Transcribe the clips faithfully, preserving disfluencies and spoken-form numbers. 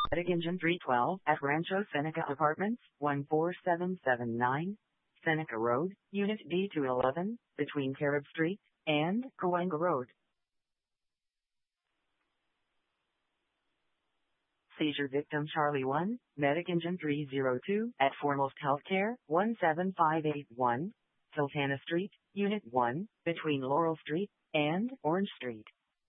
Engine three twelve at Rancho Seneca Apartments, one four seven seven nine, Seneca Road, Unit D two eleven, between Carib Street and Cahuenga Road. Seizure victim Charlie one, Medic Engine three zero two at Foremost Healthcare, one seven five eight one, Sultana Street, Unit one, between Laurel Street and Orange Street.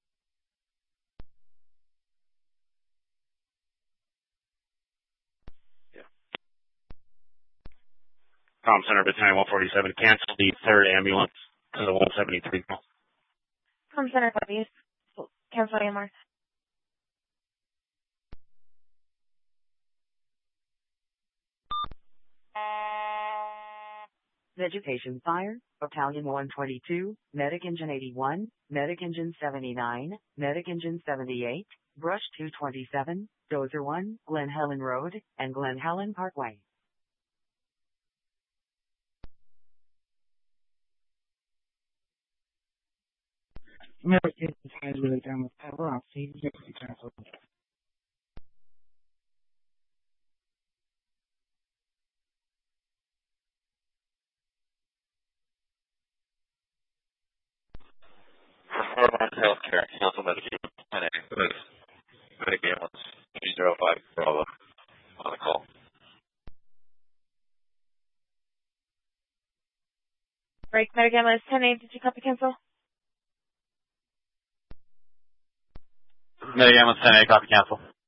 Com Center, Battalion one forty-seven, cancel the third ambulance to the one seventy-three call. Com Center, copies. Cancel A M R. Vegetation Fire, Battalion one twenty-two, Medic Engine eighty-one, Medic Engine seventy-nine, Medic Engine seventy-eight, Brush two twenty-seven, Dozer one, Glen Helen Road, and Glen Helen Parkway. Medic is really down with power off, so you can cancel. Foremost Healthcare, cancel medication ten A. Medic ambulance three zero five Bravo on the call. Break, Medic ambulance ten A, did you copy cancel? Medic ambulance ten A, copy cancel.